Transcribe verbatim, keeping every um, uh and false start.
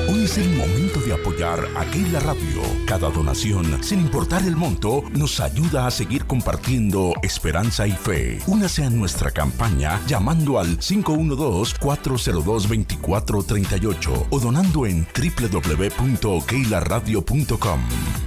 Hoy es el momento de apoyar a Keila Radio. Cada donación, sin importar el monto, nos ayuda a seguir compartiendo esperanza y fe. Únase a nuestra campaña llamando al cinco uno dos, cuatro cero dos, dos cuatro tres ocho o donando en doble u doble u doble u punto keila radio punto com.